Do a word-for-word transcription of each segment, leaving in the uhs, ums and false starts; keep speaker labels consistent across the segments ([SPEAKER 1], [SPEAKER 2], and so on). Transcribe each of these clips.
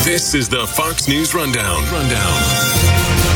[SPEAKER 1] This is the Fox News Rundown. Rundown.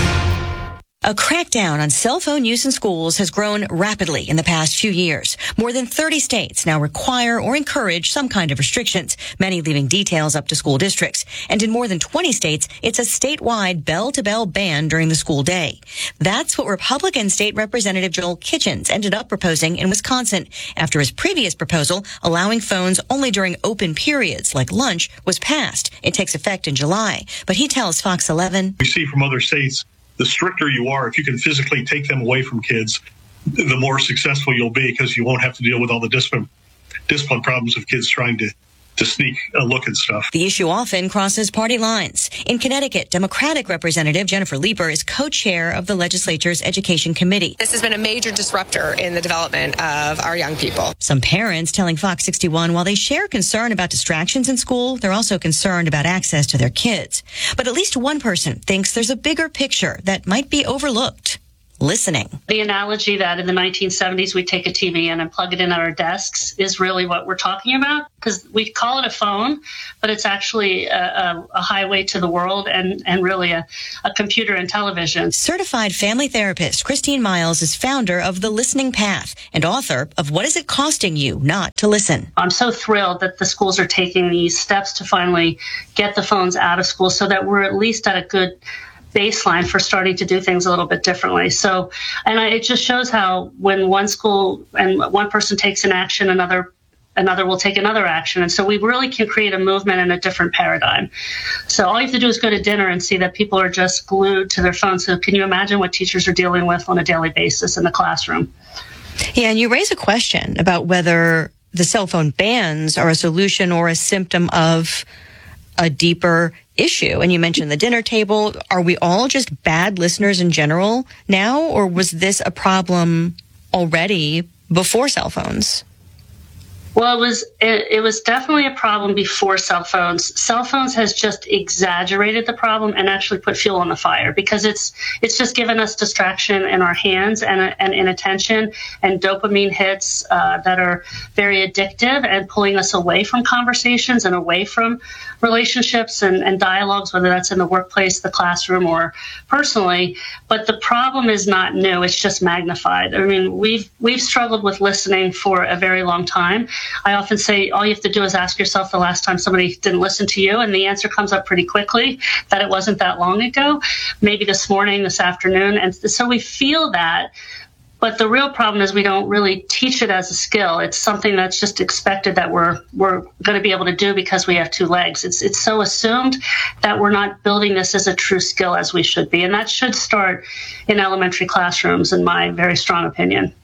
[SPEAKER 2] A crackdown on cell phone use in schools has grown rapidly in the past few years. More than thirty states now require or encourage some kind of restrictions, many leaving details up to school districts. And in more than twenty states, it's a statewide bell-to-bell ban during the school day. That's what Republican State Representative Joel Kitchens ended up proposing in Wisconsin after his previous proposal allowing phones only during open periods like lunch was passed. It takes effect in July. But he tells Fox eleven.
[SPEAKER 3] We see from other states, the stricter you are, if you can physically take them away from kids, the more successful you'll be because you won't have to deal with all the discipline discipline problems of kids trying to, to sneak a look and stuff.
[SPEAKER 2] The issue often crosses party lines. In Connecticut, Democratic Representative Jennifer Leeper is co-chair of the legislature's Education Committee.
[SPEAKER 4] This has been a major disruptor in the development of our young people.
[SPEAKER 2] Some parents telling Fox sixty-one while they share concern about distractions in school, they're also concerned about access to their kids. But at least one person thinks there's a bigger picture that might be overlooked. Listening.
[SPEAKER 5] The analogy that in the nineteen seventies we take a T V in and plug it in at our desks is really what we're talking about, because we call it a phone, but it's actually a, a, a highway to the world and, and really a, a computer and television.
[SPEAKER 2] Certified family therapist Christine Miles is founder of The Listening Path and author of What Is It Costing You Not to Listen?
[SPEAKER 5] I'm so thrilled that the schools are taking these steps to finally get the phones out of school so that we're at least at a good baseline for starting to do things a little bit differently. So, and I, it just shows how when one school and one person takes an action, another another will take another action. And so we really can create a movement and a different paradigm. So all you have to do is go to dinner and see that people are just glued to their phones. So can you imagine what teachers are dealing with on a daily basis in the classroom?
[SPEAKER 2] Yeah, and you raise a question about whether the cell phone bans are a solution or a symptom of a deeper issue. And you mentioned the dinner table. Are we all just bad listeners in general now, or was this a problem already before cell phones?
[SPEAKER 5] Well, it was it, it was definitely a problem before cell phones. Cell phones has just exaggerated the problem and actually put fuel on the fire, because it's it's just given us distraction in our hands and and inattention and dopamine hits uh, that are very addictive and pulling us away from conversations and away from relationships and, and dialogues, whether that's in the workplace, the classroom, or personally. But the problem is not new; it's just magnified. I mean, we've we've struggled with listening for a very long time. I often say all you have to do is ask yourself the last time somebody didn't listen to you, and the answer comes up pretty quickly that it wasn't that long ago, maybe this morning, this afternoon. And so we feel that. But the real problem is we don't really teach it as a skill. It's something that's just expected that we're we're going to be able to do because we have two legs. It's it's so assumed that we're not building this as a true skill as we should be. And that should start in elementary classrooms, in my very strong opinion.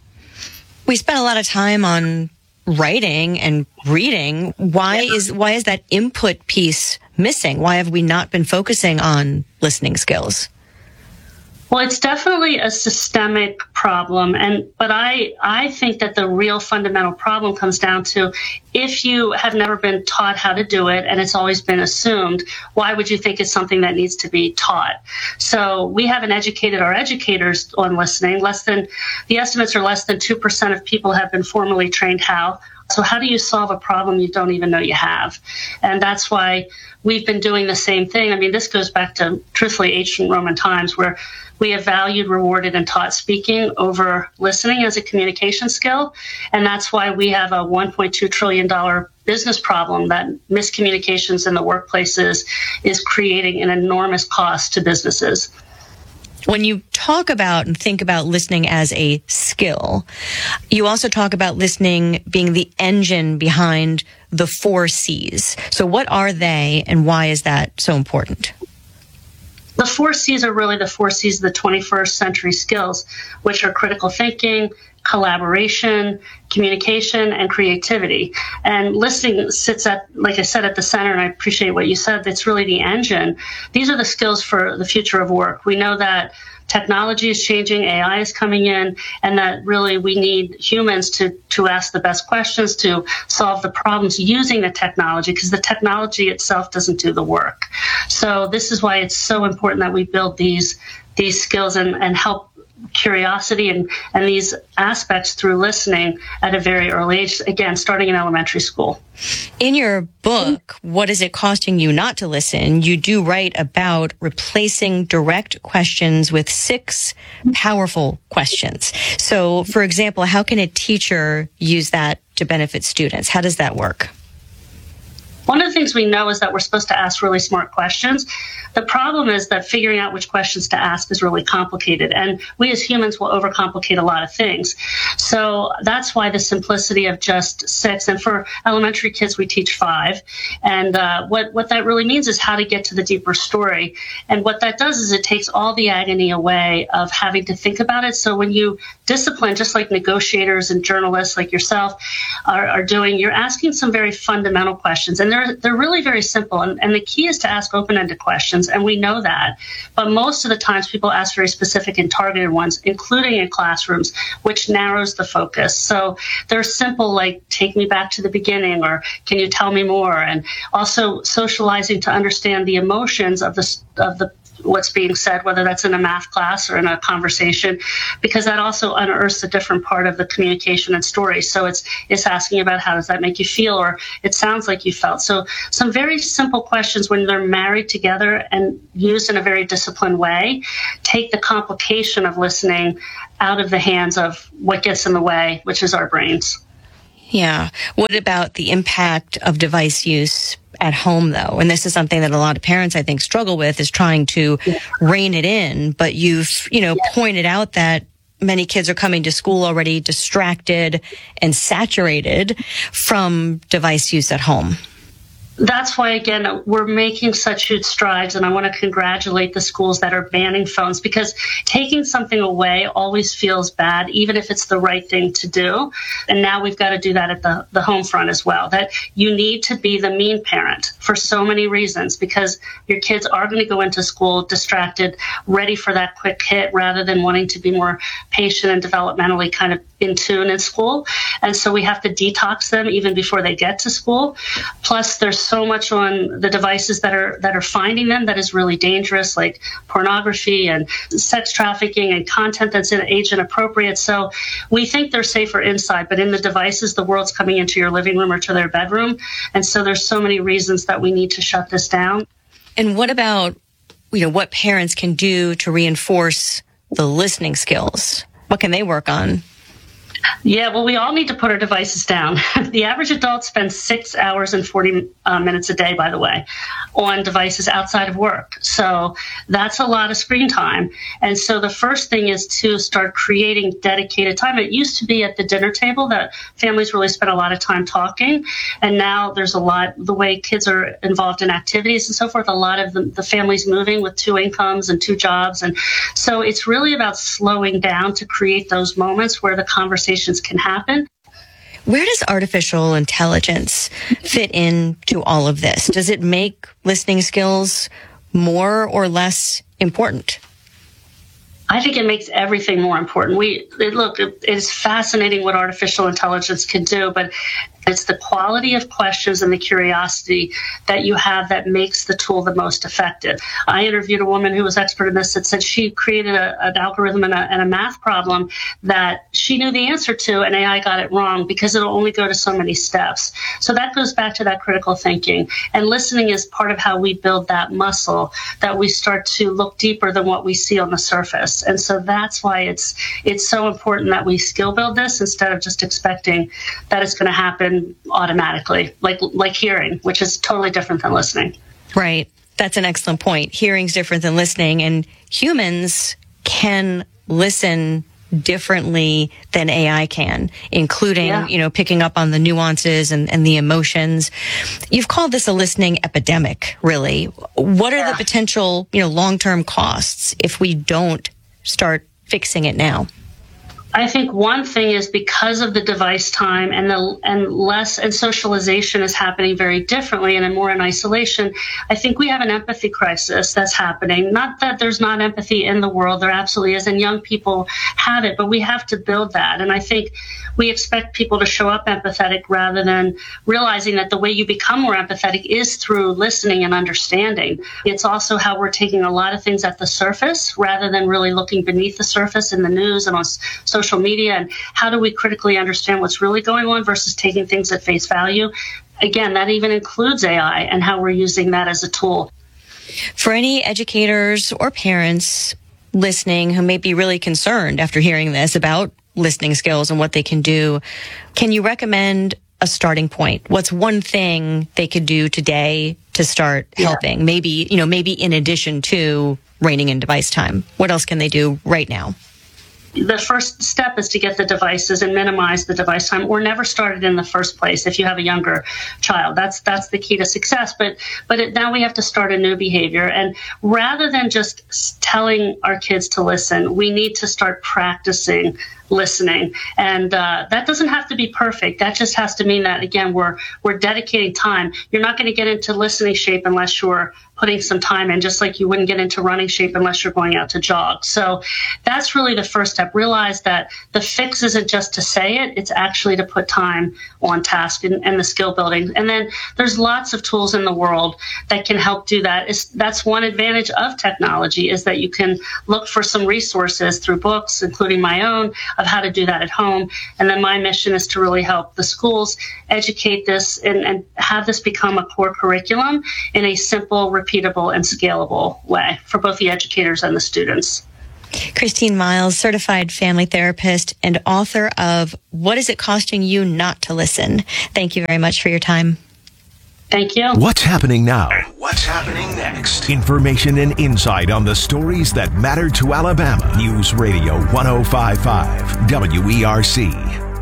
[SPEAKER 2] We spent a lot of time on writing and reading. Why
[SPEAKER 5] yeah.
[SPEAKER 2] is why is that input piece missing? Why have we not been focusing on listening skills?
[SPEAKER 5] Well, it's definitely a systemic problem, and but I I think that the real fundamental problem comes down to if you have never been taught how to do it and it's always been assumed, why would you think it's something that needs to be taught? So we haven't educated our educators on listening. Less than the estimates are less than two percent of people have been formally trained how. So how do you solve a problem you don't even know you have? And that's why we've been doing the same thing. I mean, this goes back to, truthfully, ancient Roman times, where we have valued, rewarded, and taught speaking over listening as a communication skill. And that's why we have a one point two trillion dollars business problem that miscommunications in the workplaces is creating an enormous cost to businesses.
[SPEAKER 2] When you talk about and think about listening as a skill, you also talk about listening being the engine behind the four C's. So what are they, and why is that so important?
[SPEAKER 5] The four C's are really the four C's of the twenty-first century skills, which are critical thinking, collaboration, communication, and creativity. And listening sits at, like I said, at the center, and I appreciate what you said. It's really the engine. These are the skills for the future of work. We know that technology is changing, A I is coming in, and that really we need humans to, to ask the best questions, to solve the problems using the technology, because the technology itself doesn't do the work. So this is why it's so important that we build these these skills and, and help curiosity and, and these aspects through listening at a very early age, again, starting in elementary school.
[SPEAKER 2] In your book, What Is It Costing You Not to Listen?, you do write about replacing direct questions with six powerful questions. So, for example, how can a teacher use that to benefit students? How does that work?
[SPEAKER 5] One of the things we know is that we're supposed to ask really smart questions. The problem is that figuring out which questions to ask is really complicated, and we as humans will overcomplicate a lot of things. So that's why the simplicity of just six, and for elementary kids we teach five, and uh, what, what that really means is how to get to the deeper story. And what that does is it takes all the agony away of having to think about it. So when you discipline, just like negotiators and journalists like yourself are, are doing, you're asking some very fundamental questions, and they're they're really very simple. And, and the key is to ask open-ended questions, and we know that. But most of the times people ask very specific and targeted ones, including in classrooms, which narrows the focus. So they're simple, like, take me back to the beginning, or can you tell me more? And also socializing to understand the emotions of the of the what's being said, whether that's in a math class or in a conversation, because that also unearths a different part of the communication and story. So it's it's asking about how does that make you feel, or it sounds like you felt. So some very simple questions, when they're married together and used in a very disciplined way, take the complication of listening out of the hands of what gets in the way, which is our brains.
[SPEAKER 2] Yeah. What about the impact of device use at home, though? And this is something that a lot of parents, I think, struggle with, is trying to yeah. rein it in. But you've, you know, yeah. pointed out that many kids are coming to school already distracted and saturated from device use at home.
[SPEAKER 5] That's why, again, we're making such huge strides, and I want to congratulate the schools that are banning phones, because taking something away always feels bad, even if it's the right thing to do. And now we've got to do that at the, the home front as well, that you need to be the mean parent for so many reasons, because your kids are going to go into school distracted, ready for that quick hit, rather than wanting to be more patient and developmentally kind of in tune in school. And so we have to detox them even before they get to school. Plus, there's so much on the devices that are that are finding them that is really dangerous, like pornography and sex trafficking and content that's age inappropriate. So we think they're safer inside, but in the devices, the world's coming into your living room or to their bedroom. And so there's so many reasons that we need to shut this down.
[SPEAKER 2] And what about, you know, what parents can do to reinforce the listening skills? What can they work on?
[SPEAKER 5] Yeah, well, we all need to put our devices down. The average adult spends six hours and forty uh, minutes a day, by the way, on devices outside of work. So that's a lot of screen time. And so the first thing is to start creating dedicated time. It used to be at the dinner table that families really spent a lot of time talking. And now there's a lot, the way kids are involved in activities and so forth, a lot of the, the families moving with two incomes and two jobs. And so it's really about slowing down to create those moments where the conversation can happen.
[SPEAKER 2] Where does artificial intelligence fit into all of this? Does it make listening skills more or less important?
[SPEAKER 5] I think it makes everything more important. We it, look, it is fascinating what artificial intelligence can do, but it's the quality of questions and the curiosity that you have that makes the tool the most effective. I interviewed a woman who was expert in this that said she created a, an algorithm and a, and a math problem that she knew the answer to, and A I got it wrong because it'll only go to so many steps. So that goes back to that critical thinking. And listening is part of how we build that muscle, that we start to look deeper than what we see on the surface. And so that's why it's it's so important that we skill build this instead of just expecting that it's going to happen automatically, like like hearing, which is totally different than listening.
[SPEAKER 2] Right. That's an excellent point. Hearing's different than listening, and humans can listen differently than A I can, including, yeah. you know, picking up on the nuances and, and the emotions. You've called this a listening epidemic, really. What are yeah. the potential, you know, long-term costs if we don't start fixing it now?
[SPEAKER 5] I think one thing is because of the device time and the and less and socialization is happening very differently and more in isolation, I think we have an empathy crisis that's happening. Not that there's not empathy in the world, there absolutely is, and young people have it, but we have to build that. And I think we expect people to show up empathetic rather than realizing that the way you become more empathetic is through listening and understanding. It's also how we're taking a lot of things at the surface rather than really looking beneath the surface in the news and on social social media, and how do we critically understand what's really going on versus taking things at face value. Again, that even includes A I and how we're using that as a tool.
[SPEAKER 2] For any educators or parents listening who may be really concerned after hearing this about listening skills and what they can do, can you recommend a starting point? What's one thing they could do today to start helping? Yeah. Maybe, you know, maybe in addition to reining in device time, what else can they do right now?
[SPEAKER 5] The first step is to get the devices and minimize the device time, or never start it in the first place if you have a younger child. That's that's the key to success. But but it, now we have to start a new behavior. And rather than just telling our kids to listen, we need to start practicing listening. And uh, that doesn't have to be perfect. That just has to mean that, again, we're we're dedicating time. You're not going to get into listening shape unless you're putting some time in, just like you wouldn't get into running shape unless you're going out to jog. So that's really the first step. Realize that the fix isn't just to say it, it's actually to put time on task and, and the skill building. And then there's lots of tools in the world that can help do that. It's, that's one advantage of technology, is that you can look for some resources through books, including my own, of how to do that at home. And then my mission is to really help the schools educate this and, and have this become a core curriculum in a simple, repeatable, and scalable way for both the educators and the students.
[SPEAKER 2] Christine Miles, certified family therapist and author of What Is It Costing You Not to Listen? Thank you very much for your time.
[SPEAKER 5] Thank you.
[SPEAKER 6] What's happening now? What's happening next? Information and insight on the stories that matter to Alabama. News Radio one oh five point five W E R C.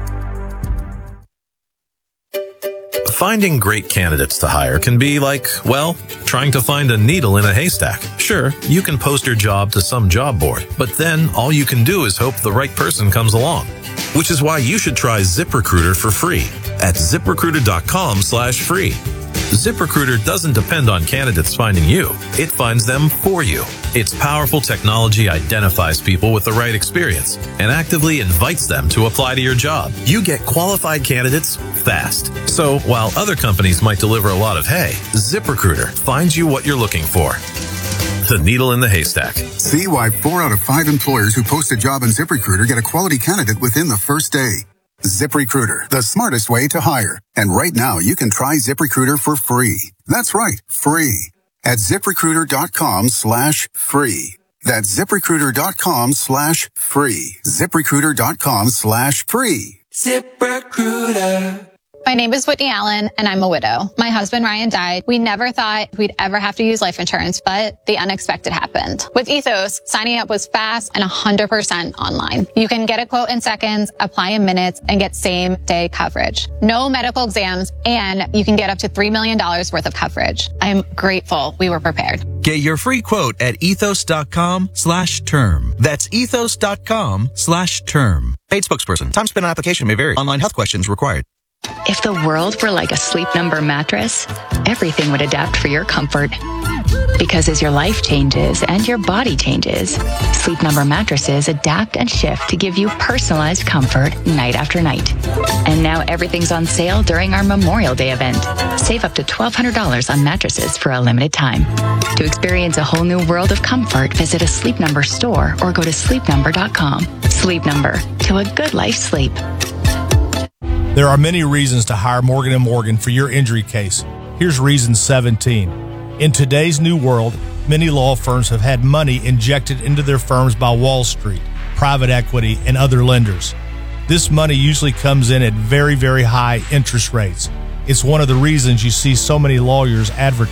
[SPEAKER 7] Finding great candidates to hire can be like, well, trying to find a needle in a haystack. Sure, you can post your job to some job board, but then all you can do is hope the right person comes along. Which is why you should try ZipRecruiter for free at ZipRecruiter.com slash free. ZipRecruiter doesn't depend on candidates finding you. It finds them for you. Its powerful technology identifies people with the right experience and actively invites them to apply to your job. You get qualified candidates fast. So while other companies might deliver a lot of hay, ZipRecruiter finds you what you're looking for. The needle in the haystack.
[SPEAKER 8] See why four out of five employers who post a job on ZipRecruiter get a quality candidate within the first day. ZipRecruiter, the smartest way to hire. And right now, you can try ZipRecruiter for free. That's right, free. At ZipRecruiter.com slash free. That's ZipRecruiter.com slash free. ZipRecruiter.com slash free.
[SPEAKER 9] ZipRecruiter. My name is Whitney Allen, and I'm a widow. My husband, Ryan, died. We never thought we'd ever have to use life insurance, but the unexpected happened. With Ethos, signing up was fast and one hundred percent online. You can get a quote in seconds, apply in minutes, and get same-day coverage. No medical exams, and you can get up to three million dollars worth of coverage. I'm grateful we were prepared.
[SPEAKER 10] Get your free quote at ethos.com slash term. That's ethos.com slash term. Paid spokesperson. Time spent on application may vary. Online health questions required.
[SPEAKER 11] If the world were like a Sleep Number mattress, everything would adapt for your comfort. Because as your life changes and your body changes, Sleep Number mattresses adapt and shift to give you personalized comfort night after night. And now everything's on sale during our Memorial Day event. Save up to twelve hundred dollars on mattresses for a limited time. To experience a whole new world of comfort, visit a Sleep Number store or go to sleep number dot com. Sleep Number, to a good life sleep.
[SPEAKER 12] There are many reasons to hire Morgan and Morgan for your injury case. Here's reason seventeen. In today's new world, many law firms have had money injected into their firms by Wall Street, private equity, and other lenders. This money usually comes in at very, very high interest rates. It's one of the reasons you see so many lawyers advertise.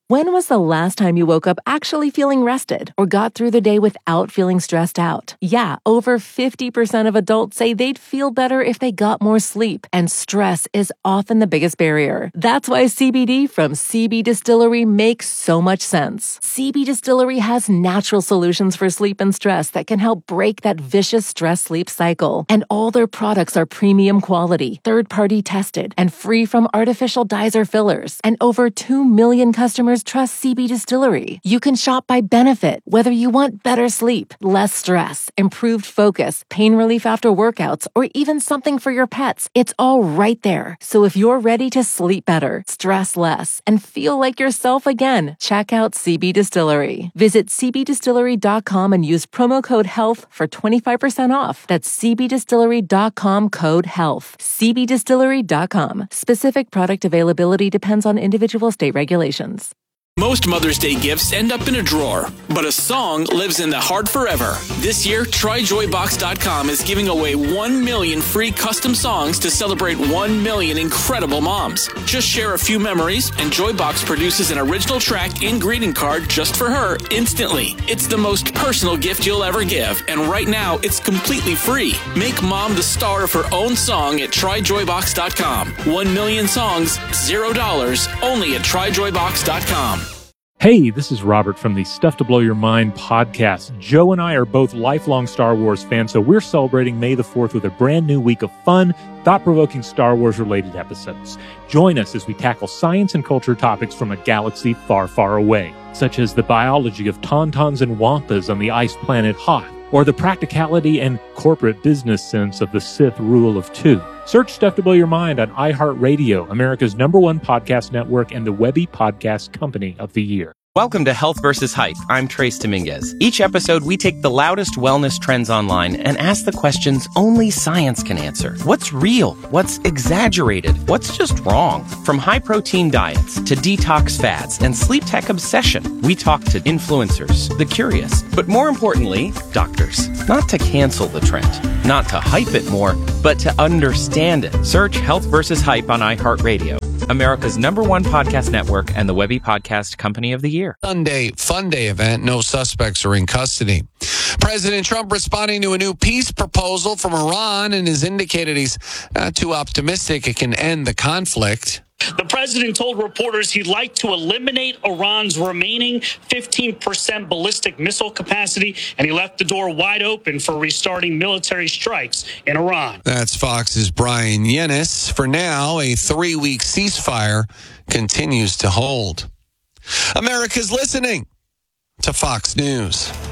[SPEAKER 13] When was the last time you woke up actually feeling rested or got through the day without feeling stressed out? Yeah, over fifty percent of adults say they'd feel better if they got more sleep, and stress is often the biggest barrier. That's why C B D from C B Distillery makes so much sense. C B Distillery has natural solutions for sleep and stress that can help break that vicious stress-sleep cycle. And all their products are premium quality, third-party tested, and free from artificial dyes or fillers. And over two million customers trust C B Distillery. You can shop by benefit, whether you want better sleep, less stress, improved focus, pain relief after workouts, or even something for your pets. It's all right there. So if you're ready to sleep better, stress less, and feel like yourself again, check out C B Distillery. Visit c b distillery dot com and use promo code HEALTH for twenty-five percent off. That's c b distillery dot com code HEALTH. c b distillery dot com. Specific product availability depends on individual state regulations.
[SPEAKER 14] Most Mother's Day gifts end up in a drawer, but a song lives in the heart forever. This year, try joy box dot com is giving away one million free custom songs to celebrate one million incredible moms. Just share a few memories, and Joybox produces an original track and greeting card just for her instantly. It's the most personal gift you'll ever give, and right now, it's completely free. Make mom the star of her own song at try joy box dot com. One million songs, zero dollars, only at try joy box dot com.
[SPEAKER 15] Hey, this is Robert from the Stuff to Blow Your Mind podcast. Joe and I are both lifelong Star Wars fans, so we're celebrating May the fourth with a brand new week of fun, thought-provoking Star Wars-related episodes. Join us as we tackle science and culture topics from a galaxy far, far away, such as the biology of tauntauns and wampas on the ice planet Hoth, or the practicality and corporate business sense of the Sith rule of two. Search Stuff to Blow Your Mind on iHeartRadio, America's number one podcast network and the Webby Podcast Company of the Year.
[SPEAKER 16] Welcome to Health versus Hype. I'm Trace Dominguez. Each episode, we take the loudest wellness trends online and ask the questions only science can answer. What's real? What's exaggerated? What's just wrong? From high-protein diets to detox fads and sleep tech obsession, we talk to influencers, the curious, but more importantly, doctors. Not to cancel the trend, not to hype it more, but to understand it. Search Health versus Hype on iHeartRadio, America's number one podcast network and the Webby Podcast Company of the Year.
[SPEAKER 17] Sunday Fun Day event. No suspects are in custody. President Trump responding to a new peace proposal from Iran and has indicated he's not too optimistic it can end the conflict.
[SPEAKER 18] The president told reporters he'd like to eliminate Iran's remaining fifteen percent ballistic missile capacity, and he left the door wide open for restarting military strikes in Iran.
[SPEAKER 17] That's Fox's Brian Yennis. For now, a three-week ceasefire continues to hold. America's listening to Fox News.